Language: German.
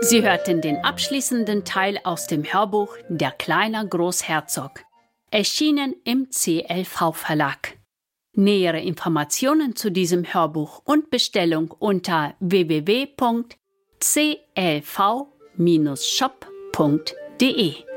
Sie hörten den abschließenden Teil aus dem Hörbuch Der kleine Großherzog, erschienen im CLV-Verlag. Nähere Informationen zu diesem Hörbuch und Bestellung unter www.clv-shop.de